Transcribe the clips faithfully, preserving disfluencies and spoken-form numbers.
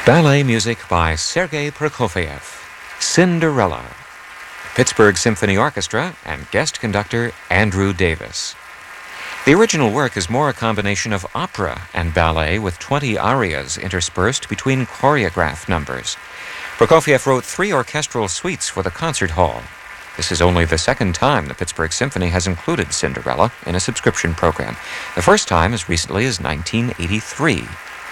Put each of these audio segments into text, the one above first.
Ballet music by Sergei Prokofiev, Cinderella, Pittsburgh Symphony Orchestra, and guest conductor Andrew Davis. The original work is more a combination of opera and ballet, with twenty arias interspersed between choreographed numbers. Prokofiev wrote three orchestral suites for the concert hall. This is only the second time the Pittsburgh Symphony has included Cinderella in a subscription program, the first time as recently as nineteen eighty-three.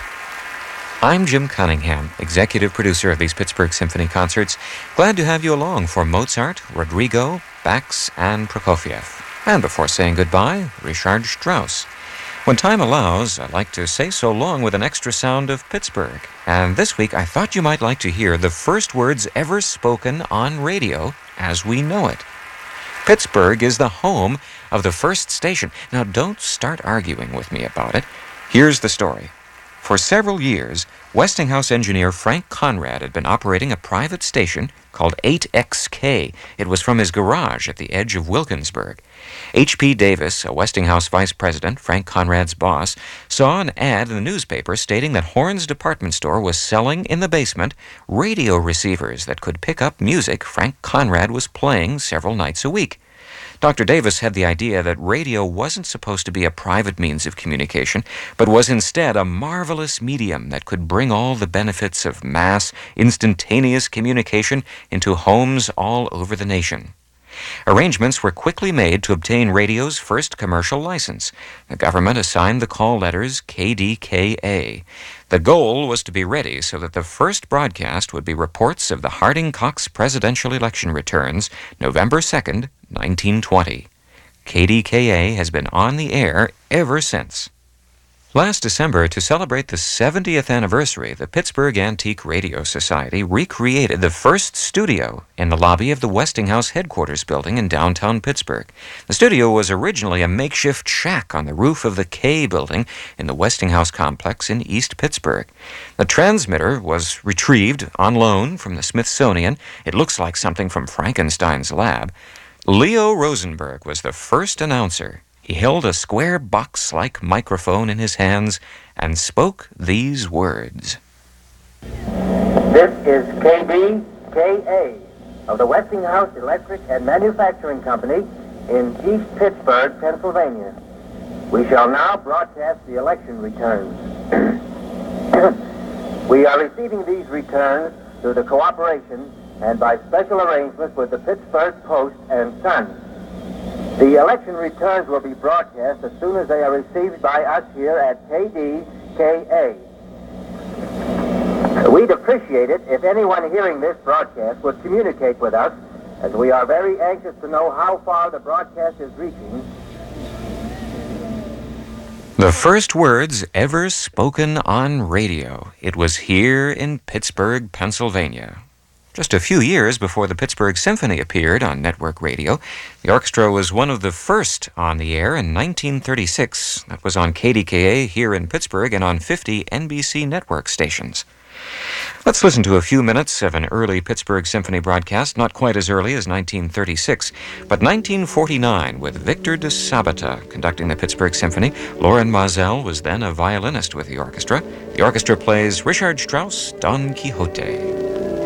I'm Jim Cunningham, executive producer of these Pittsburgh Symphony concerts. Glad to have you along for Mozart, Rodrigo, Bax, and Prokofiev. And before saying goodbye, Richard Strauss. When time allows, I like to say so long with an extra sound of Pittsburgh. And this week, I thought you might like to hear the first words ever spoken on radio as we know it. Pittsburgh is the home of the first station. Now, don't start arguing with me about it. Here's the story. For several years, Westinghouse engineer Frank Conrad had been operating a private station called eight X K. It was from his garage at the edge of Wilkinsburg. H P Davis, a Westinghouse vice president, Frank Conrad's boss, saw an ad in the newspaper stating that Horn's department store was selling in the basement radio receivers that could pick up music Frank Conrad was playing several nights a week. Doctor Davis had the idea that radio wasn't supposed to be a private means of communication, but was instead a marvelous medium that could bring all the benefits of mass, instantaneous communication into homes all over the nation. Arrangements were quickly made to obtain radio's first commercial license. The government assigned the call letters K D K A. The goal was to be ready so that the first broadcast would be reports of the Harding-Cox presidential election returns, November second, nineteen twenty. K D K A has been on the air ever since. Last December, to celebrate the seventieth anniversary, the Pittsburgh Antique Radio Society recreated the first studio in the lobby of the Westinghouse headquarters building in downtown Pittsburgh. The studio was originally a makeshift shack on the roof of the K building in the Westinghouse complex in East Pittsburgh. The transmitter was retrieved on loan from the Smithsonian. It looks like something from Frankenstein's lab. Leo Rosenberg was the first announcer. He held a square box-like microphone in his hands and spoke these words. This is K D K A of the Westinghouse Electric and Manufacturing Company in East Pittsburgh, Pennsylvania. We shall now broadcast the election returns. We are receiving these returns through the cooperation and by special arrangement with the Pittsburgh Post and Sun. The election returns will be broadcast as soon as they are received by us here at K D K A. We'd appreciate it if anyone hearing this broadcast would communicate with us, as we are very anxious to know how far the broadcast is reaching. The first words ever spoken on radio. It was here in Pittsburgh, Pennsylvania. Just a few years before the Pittsburgh Symphony appeared on network radio, the orchestra was one of the first on the air in nineteen thirty-six. That was on K D K A here in Pittsburgh and on fifty N B C network stations. Let's listen to a few minutes of an early Pittsburgh Symphony broadcast, not quite as early as nineteen thirty-six, but nineteen forty-nine, with Victor de Sabata conducting the Pittsburgh Symphony. Loren Maazel was then a violinist with the orchestra. The orchestra plays Richard Strauss' Don Quixote.